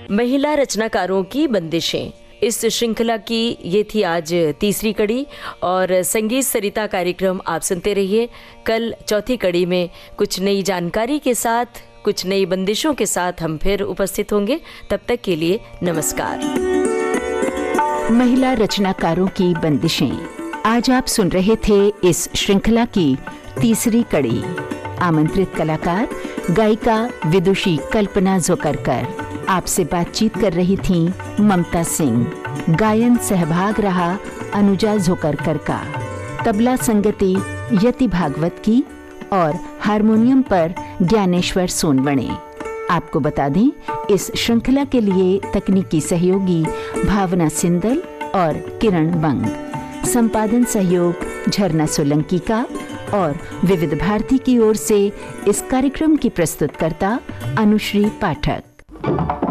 महिला रचनाकारों की बंदिशें, इस श्रृंखला की ये थी आज तीसरी कड़ी। और संगीत सरिता कार्यक्रम आप सुनते रहिए। कल चौथी कड़ी में कुछ नई जानकारी के साथ, कुछ नई बंदिशों के साथ हम फिर उपस्थित होंगे। तब तक के लिए नमस्कार। महिला रचनाकारों की बंदिशें, आज आप सुन रहे थे इस श्रृंखला की तीसरी कड़ी। आमंत्रित कलाकार गायिका विदुषी कल्पना जोकरकर। आपसे बातचीत कर रही थीं ममता सिंह। गायन सहभाग रहा अनुजा जोकरकर का। तबला संगति यति भागवत की और हारमोनियम पर ज्ञानेश्वर सोनवणे। आपको बता दें, इस श्रृंखला के लिए तकनीकी सहयोगी भावना सिंदल और किरण बंग। संपादन सहयोग झरना सोलंकी का और विविध भारती की ओर से इस कार्यक्रम की प्रस्तुतकर्ता अनुश्री पाठक।